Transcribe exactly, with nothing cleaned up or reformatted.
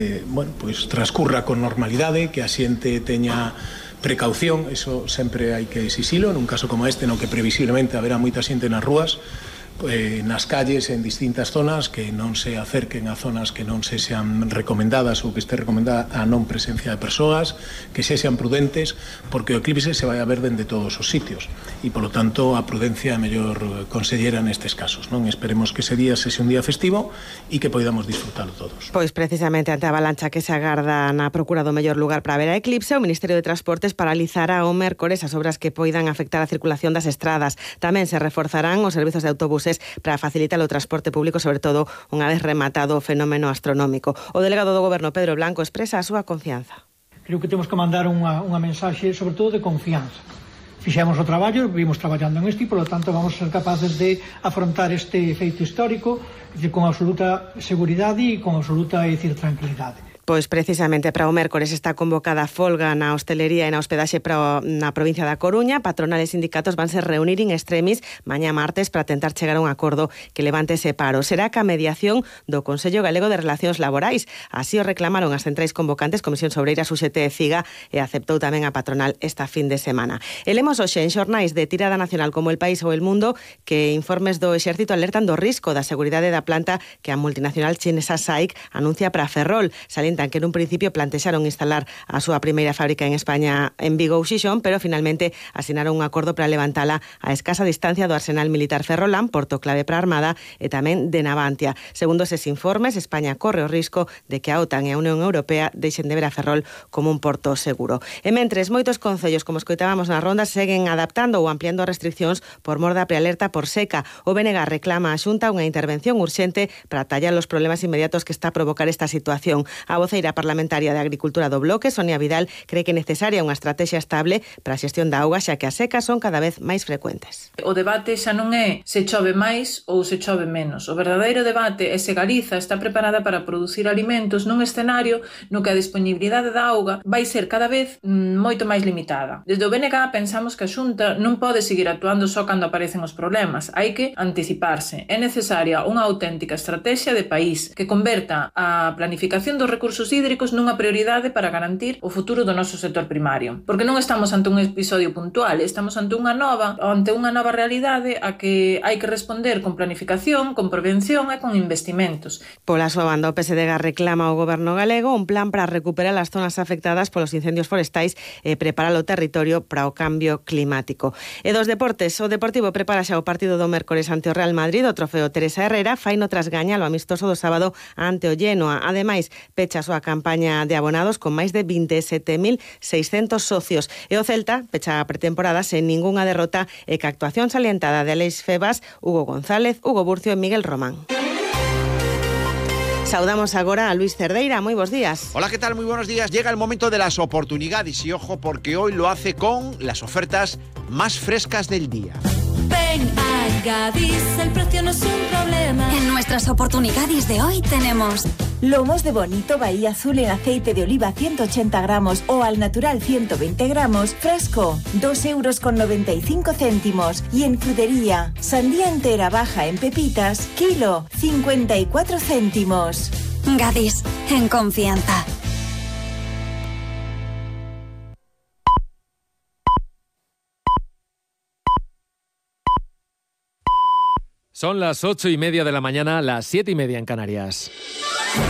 Eh, bueno, pois transcurra con normalidade, que a xente teña precaución, eso sempre hai que exixilo, nun caso como este, no que previsiblemente haberá moita xente nas rúas, eh, nas calles, en distintas zonas, que non se acerquen a zonas que non se sean recomendadas ou que este recomendada a non presencia de persoas, que se sean prudentes, porque o eclipse se vai a ver dende todos os sitios e, polo tanto, a prudencia é a mellor consellera nestes casos, non? Esperemos que ese día sexa un día festivo e que poidamos disfrutalo todos. Pois precisamente ante a avalancha que se agarda na procura do mellor lugar para ver a eclipse, o Ministerio de Transportes paralizará o mércores as obras que poidan afectar a circulación das estradas. Tamén se reforzarán os servizos de autobuses para facilitar o transporte público, sobre todo unha vez rematado o fenómeno astronómico. O delegado do Goberno, Pedro Blanco, expresa a súa confianza. Creo que temos que mandar unha, unha mensaxe, sobre todo, de confianza. Fixemos o traballo, vimos traballando en isto e, polo tanto, vamos a ser capaces de afrontar este feito histórico con absoluta seguridade e con absoluta, é dicir, tranquilidade. Pois precisamente para o mércores está convocada folga na hostelería e na hospedaxe para na provincia da Coruña. Patronal e sindicatos vanse reunir in extremis mañá martes para tentar chegar a un acordo que levante ese paro. Será ca mediación do Consello Galego de Relacións Laborais. Así o reclamaron as centrais convocantes, Comisión Sobreiras, U X T e CIGA, e aceptou tamén a patronal esta fin de semana. E lemos hoxe en xornais de tirada nacional como El País ou El Mundo que informes do Exército alertan do risco da seguridade da planta que a multinacional chinesa S A I C anuncia para Ferrol. Salientan que nun principio plantexaron instalar a súa primeira fábrica en España en Vigo ou Xixón, pero finalmente asinaron un acordo para levantala a escasa distancia do arsenal militar ferrolán, porto clave para a Armada, e tamén de Navantia. Segundo eses informes, España corre o risco de que a OTAN e a Unión Europea deixen de ver a Ferrol como un porto seguro. E mentres, moitos concellos, como escoitábamos na ronda, seguen adaptando ou ampliando restriccións por mor da prealerta por seca. O B N G reclama a Xunta unha intervención urxente para tallar os problemas inmediatos que está a provocar esta situación. A voceira parlamentaria de Agricultura do Bloque, Sonia Vidal, cree que é necesaria unha estrategia estable para a xestión da auga, xa que as secas son cada vez máis frecuentes. O debate xa non é se chove máis ou se chove menos. O verdadeiro debate é se Galiza está preparada para producir alimentos nun escenario no que a disponibilidade da auga vai ser cada vez mm, moito máis limitada. Desde o B N G pensamos que a Xunta non pode seguir actuando só cando aparecen os problemas. Hai que anticiparse. É necesaria unha auténtica estrategia de país que converta a planificación dos recursos hídricos nunha prioridade para garantir o futuro do noso sector primario. Porque non estamos ante un episodio puntual, estamos ante unha nova, ante unha nova realidade a que hai que responder con planificación, con prevención e con investimentos. Pola súa banda, o P S D G reclama ao Goberno galego un plan para recuperar as zonas afectadas polos incendios forestais e preparar o territorio para o cambio climático. E dos deportes, o Deportivo prepara xa o partido do mércores ante o Real Madrid, o trofeo Teresa Herrera, faino tras gaña lo amistoso do sábado ante o Genoa. Ademais, pecha a súa campaña de abonados con máis de vinte e sete mil seiscentos socios. E o Celta pecha a pretemporada sen ningunha derrota e que actuación salientada de Aleix Febas, Hugo González, Hugo Burcio e Miguel Román. Saudamos agora a Luis Cerdeira. Moi bons días. Hola, ¿qué tal? Muy buenos días. Llega el momento de las oportunidades y ojo porque hoy lo hace con las ofertas más frescas del día. Ven a Gadis, el precio no es un problema. En nuestras oportunidades de hoy tenemos lomos de bonito Bahía Azul en aceite de oliva ciento ochenta gramos o al natural ciento veinte gramos, fresco, dos euros con noventa y cinco céntimos. Y en frutería, sandía entera baja en pepitas, kilo, cincuenta y cuatro céntimos. Gadis, en confianza. Son las ocho y media de la mañana, las siete y media en Canarias.